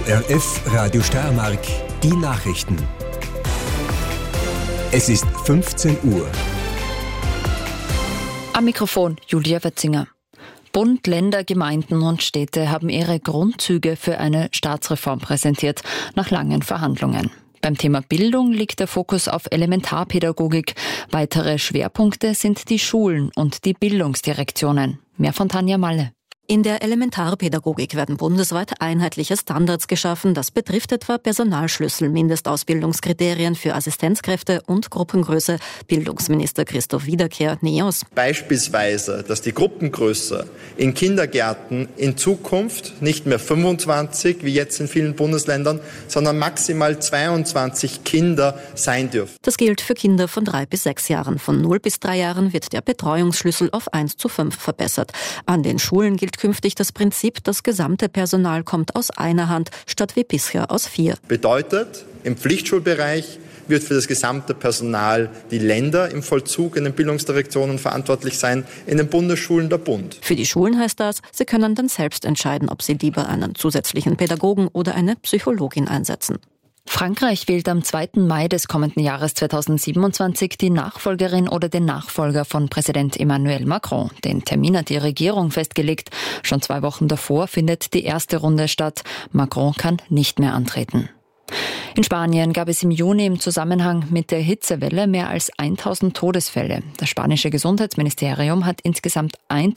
ORF Radio Steiermark, die Nachrichten. Es ist 15 Uhr. Am Mikrofon Julia Wetzinger. Bund, Länder, Gemeinden und Städte haben ihre Grundzüge für eine Staatsreform präsentiert, nach langen Verhandlungen. Beim Thema Bildung liegt der Fokus auf Elementarpädagogik. Weitere Schwerpunkte sind die Schulen und die Bildungsdirektionen. Mehr von Tanja Malle. In der Elementarpädagogik werden bundesweit einheitliche Standards geschaffen. Das betrifft etwa Personalschlüssel, Mindestausbildungskriterien für Assistenzkräfte und Gruppengröße. Bildungsminister Christoph Wiederkehr, NEOS. Beispielsweise, dass die Gruppengröße in Kindergärten in Zukunft nicht mehr 25, wie jetzt in vielen Bundesländern, sondern maximal 22 Kinder sein dürfen. Das gilt für Kinder von 3 bis 6 Jahren. Von 0 bis 3 Jahren wird der Betreuungsschlüssel auf 1:5 verbessert. An den Schulen gilt künftig das Prinzip, das gesamte Personal kommt aus einer Hand, statt wie bisher aus 4. Bedeutet, im Pflichtschulbereich wird für das gesamte Personal die Länder im Vollzug in den Bildungsdirektionen verantwortlich sein, in den Bundesschulen der Bund. Für die Schulen heißt das, sie können dann selbst entscheiden, ob sie lieber einen zusätzlichen Pädagogen oder eine Psychologin einsetzen. Frankreich wählt am 2. Mai des kommenden Jahres 2027 die Nachfolgerin oder den Nachfolger von Präsident Emmanuel Macron. Den Termin hat die Regierung festgelegt. Schon 2 Wochen davor findet die erste Runde statt. Macron kann nicht mehr antreten. In Spanien gab es im Juni im Zusammenhang mit der Hitzewelle mehr als 1000 Todesfälle. Das spanische Gesundheitsministerium hat insgesamt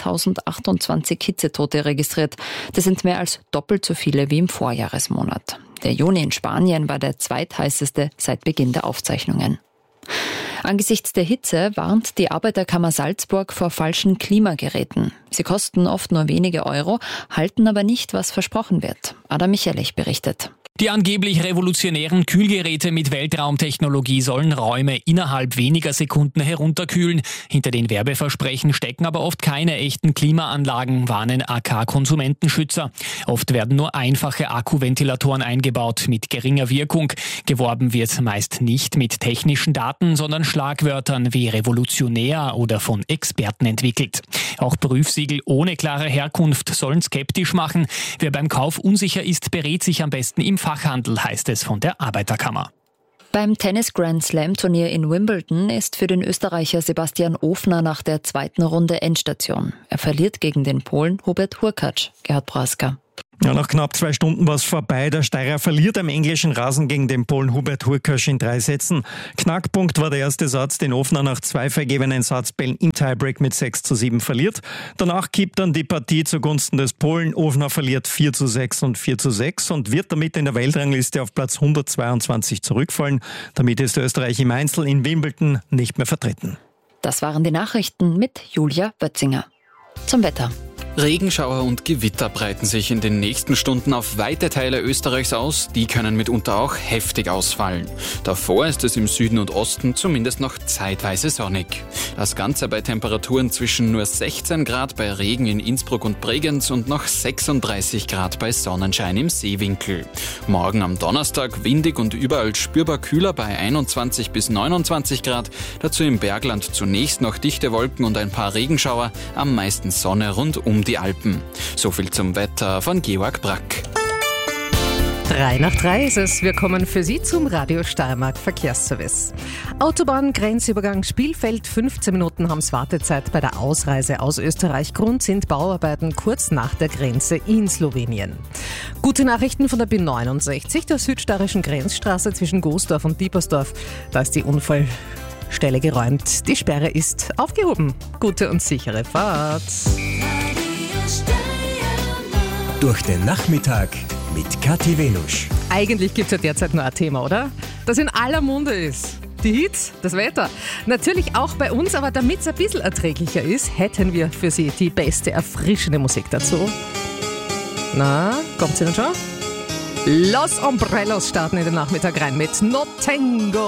1028 Hitzetote registriert. Das sind mehr als doppelt so viele wie im Vorjahresmonat. Der Juni in Spanien war der zweitheißeste seit Beginn der Aufzeichnungen. Angesichts der Hitze warnt die Arbeiterkammer Salzburg vor falschen Klimageräten. Sie kosten oft nur wenige Euro, halten aber nicht, was versprochen wird. Adam Michalich berichtet. Die angeblich revolutionären Kühlgeräte mit Weltraumtechnologie sollen Räume innerhalb weniger Sekunden herunterkühlen. Hinter den Werbeversprechen stecken aber oft keine echten Klimaanlagen, warnen AK-Konsumentenschützer. Oft werden nur einfache Akkuventilatoren eingebaut mit geringer Wirkung. Geworben wird meist nicht mit technischen Daten, sondern Schlagwörtern wie revolutionär oder von Experten entwickelt. Auch Prüfsiegel ohne klare Herkunft sollen skeptisch machen. Wer beim Kauf unsicher ist, berät sich am besten im Fachhandel, heißt es von der Arbeiterkammer. Beim Tennis-Grand-Slam-Turnier in Wimbledon ist für den Österreicher Sebastian Ofner nach der 2. Runde Endstation. Er verliert gegen den Polen Hubert Hurkacz. Gerhard Praska. Ja, nach knapp 2 Stunden war es vorbei. Der Steirer verliert am englischen Rasen gegen den Polen Hubert Hurkacz in 3 Sätzen. Knackpunkt war der erste Satz, den Ofner nach 2 vergebenen Satzbällen im Tiebreak mit 6:7 verliert. Danach kippt dann die Partie zugunsten des Polen. Ofner verliert 4:6 und 4:6 und wird damit in der Weltrangliste auf Platz 122 zurückfallen. Damit ist Österreich im Einzel in Wimbledon nicht mehr vertreten. Das waren die Nachrichten mit Julia Wetzinger. Zum Wetter. Regenschauer und Gewitter breiten sich in den nächsten Stunden auf weite Teile Österreichs aus. Die können mitunter auch heftig ausfallen. Davor ist es im Süden und Osten zumindest noch zeitweise sonnig. Das Ganze bei Temperaturen zwischen nur 16 Grad bei Regen in Innsbruck und Bregenz und noch 36 Grad bei Sonnenschein im Seewinkel. Morgen am Donnerstag windig und überall spürbar kühler bei 21 bis 29 Grad. Dazu im Bergland zunächst noch dichte Wolken und ein paar Regenschauer, am meisten Sonne rund um die Alpen. So viel zum Wetter von Georg Brack. 3:03 ist es. Wir kommen für Sie zum Radio Steiermark Verkehrsservice. Autobahn-Grenzübergang Spielfeld. 15 Minuten haben es Wartezeit bei der Ausreise aus Österreich. Grund sind Bauarbeiten kurz nach der Grenze in Slowenien. Gute Nachrichten von der B69, der südsteirischen Grenzstraße zwischen Goosdorf und Diepersdorf. Da ist die Unfallstelle geräumt. Die Sperre ist aufgehoben. Gute und sichere Fahrt. Durch den Nachmittag mit Kathi Venusch. Eigentlich gibt es ja derzeit nur ein Thema, oder? Das in aller Munde ist. Die Hits, das Wetter. Natürlich auch bei uns, aber damit es ein bisschen erträglicher ist, hätten wir für Sie die beste, erfrischende Musik dazu. Na, kommt sie denn schon? Los Umbrellos starten in den Nachmittag rein mit No Tango.